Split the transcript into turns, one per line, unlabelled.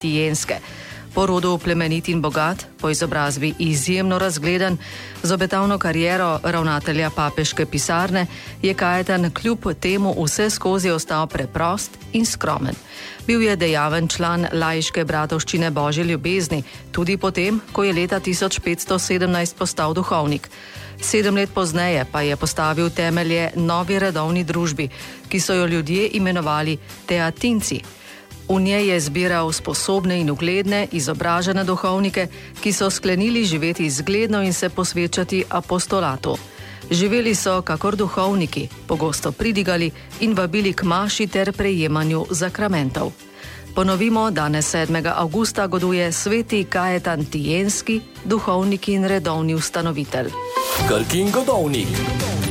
Tijenske. Po rodu plemenit in bogat, po izobrazbi izjemno razgledan, z obetavno kariero ravnatelja papeške pisarne je Kajetan kljub temu vse skozi ostal preprost in skromen. Bil je dejaven član laiške bratovščine Božje ljubezni, tudi potem, ko je leta 1517 postal duhovnik. 7 let pozneje pa je postavil temelje novi redovni družbi, ki so jo ljudje imenovali teatinci. V njej je zbiral sposobne in ugledne, izobražene duhovnike, ki so sklenili živeti zgledno in se posvečati apostolatu. Živeli so kakor duhovniki, pogosto pridigali in vabili k maši ter prejemanju zakramentov. Ponovimo, danes 7. avgusta goduje sveti Kajetan Tijenski, duhovnik in redovni ustanovitelj.
Krkin godovnik.